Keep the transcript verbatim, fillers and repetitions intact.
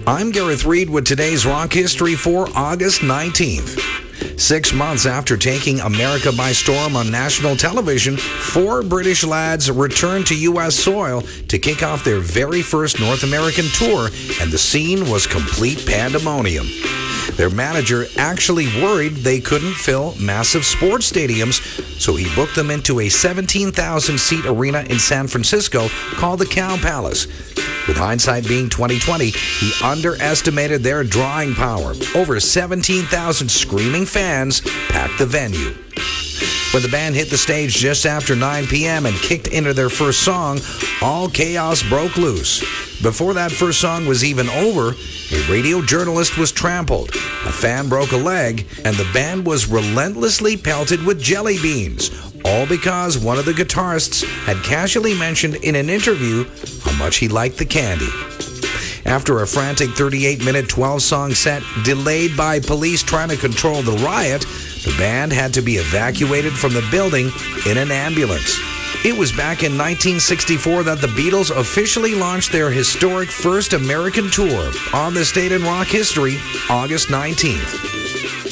I'm Gareth Reed with today's rock history for August nineteenth. Six months after taking America by storm on national television, four British lads returned to U S soil to kick off their very first North American tour, and the scene was complete pandemonium. Their manager actually worried they couldn't fill massive sports stadiums, so he booked them into a seventeen thousand seat arena in San Francisco called the Cow Palace. With hindsight being twenty twenty, he underestimated their drawing power. Over seventeen thousand screaming fans packed the venue. When the band hit the stage just after nine p.m. and kicked into their first song, all chaos broke loose. Before that first song was even over, a radio journalist was trampled, a fan broke a leg, and the band was relentlessly pelted with jelly beans, all because one of the guitarists had casually mentioned in an interview how much he liked the candy. After a frantic thirty-eight minute twelve song set delayed by police trying to control the riot, the band had to be evacuated from the building in an ambulance. It was back in nineteen sixty-four that the Beatles officially launched their historic first American tour. On this date in rock history, August nineteenth.